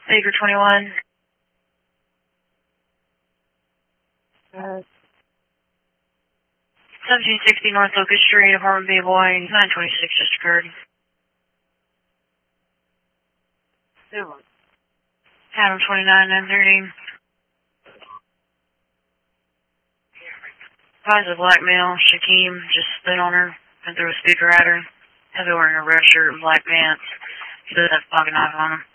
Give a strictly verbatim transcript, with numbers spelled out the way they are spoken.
Baker twenty-one. Uh, seventeen sixty North Locust Street, apartment B boy, nine twenty-six just occurred. Adam twenty-nine, nine thirty. Positive black male, Shaquem, just spit on her and threw a speaker at her. Heavy wearing a red shirt and black pants. He does have a pocket knife on him.